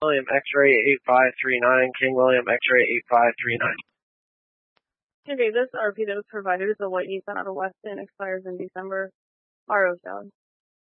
William X-ray 8539, King William X-ray 8539. Okay, this RP that was provided is a white Nissan out of Weston, expires in December. RO valid.